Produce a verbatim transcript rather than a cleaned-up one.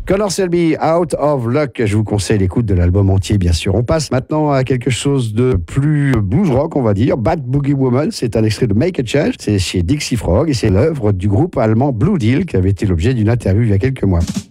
Connor Selby, Out of Luck. Je vous conseille l'écoute de l'album entier, bien sûr. On passe maintenant à quelque chose de plus blues rock, on va dire. Bad Boogie Woman, c'est un extrait de Make a Change. C'est chez Dixie Frog et c'est l'œuvre du groupe allemand Blue Deal qui avait été l'objet d'une interview il y a quelques mois.